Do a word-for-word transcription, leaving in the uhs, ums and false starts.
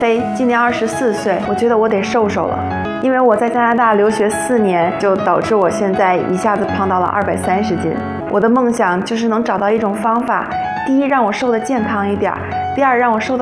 飞，今年二十四岁，我觉得我得瘦瘦了，因为我在加拿大留学四年，就导致我现在一下子胖到了二百三十斤。我的梦想就是能找到一种方法，第一让我瘦得健康一点，第二让我瘦得